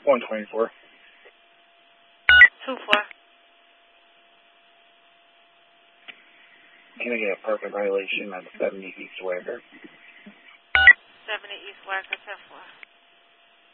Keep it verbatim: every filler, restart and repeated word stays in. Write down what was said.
one twenty-four. two four. Can I get a parking violation on seventy East Wacker? seventy East Wacker, ten four.